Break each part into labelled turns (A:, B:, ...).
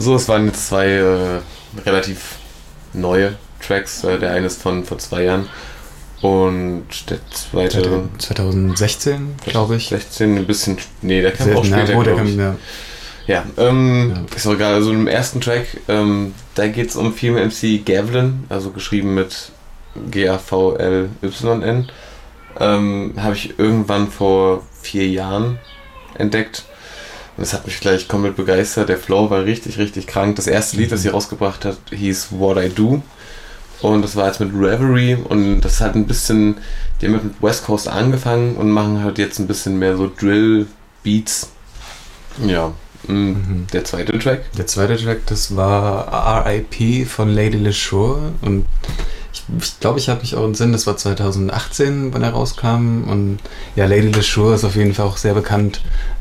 A: So, es waren jetzt zwei relativ neue Tracks. Der eine ist von vor 2 Jahren und der zweite...
B: 2016, glaube ich.
A: 16, ein bisschen... Nee, der kam auch später,
B: glaube ich.
A: Ja, ist auch egal. Also im ersten Track, da geht es um Female MC Gavlyn, also geschrieben mit Gavlyn. Habe ich irgendwann vor 4 Jahren entdeckt. Und das hat mich gleich komplett begeistert. Der Flow war richtig, richtig krank. Das erste Lied, das sie rausgebracht hat, hieß What I Do. Und das war jetzt mit Reverie. Und das hat ein bisschen, die haben mit West Coast angefangen und machen halt jetzt ein bisschen mehr so Drill-Beats. Ja. Der zweite Track?
B: Der zweite Track, das war R.I.P. von Lady LeSure und ich glaube, ich habe mich auch im Sinn, das war 2018, wann er rauskam und ja, Lady LeSure ist auf jeden Fall auch sehr bekannt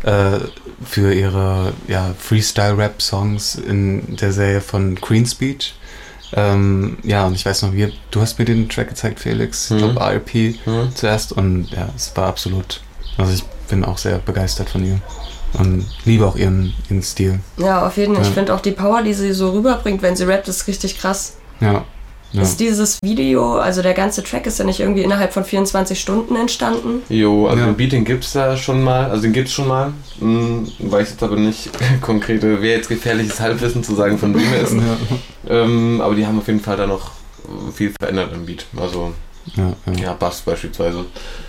B: für ihre Freestyle-Rap-Songs in der Serie von Queen's Speech. Und ich weiß noch, du hast mir den Track gezeigt, Felix, ich glaube R.I.P. zuerst und ja, es war absolut, also ich bin auch sehr begeistert von ihr. Und liebe auch ihren Stil.
C: Ja, auf jeden Fall. Ich finde auch die Power, die sie so rüberbringt, wenn sie rappt, ist richtig krass.
B: Ja.
C: Ist dieses Video, also der ganze Track ist ja nicht irgendwie innerhalb von 24 Stunden entstanden?
A: Jo, also den Beat, den gibt's da schon mal, also den gibt's schon mal. Weiß jetzt aber nicht konkret, wäre jetzt gefährliches Halbwissen zu sagen, von wem er ist. Aber die haben auf jeden Fall da noch viel verändert am Beat. Also, Bass beispielsweise.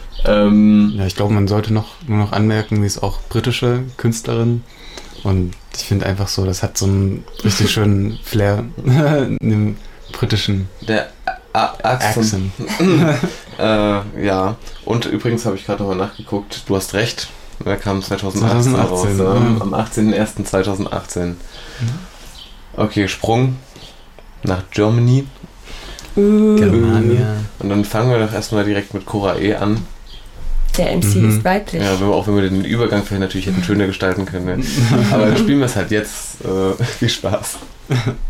B: Ich glaube, man sollte nur noch anmerken, sie ist auch britische Künstlerin und ich finde einfach so, das hat so einen richtig schönen Flair in dem britischen
A: der Accent. Ja, und übrigens habe ich gerade nochmal nachgeguckt, du hast recht, er kam 2018 raus, am 18.01.2018. Okay, Sprung nach Germany.
B: Germania.
A: Und dann fangen wir doch erstmal direkt mit Cora E. an.
C: Der MC ist weiblich.
A: Ja, wenn wir den Übergang vielleicht natürlich hätten schöner gestalten können. Ne? Aber dann spielen wir es halt jetzt. Viel Spaß.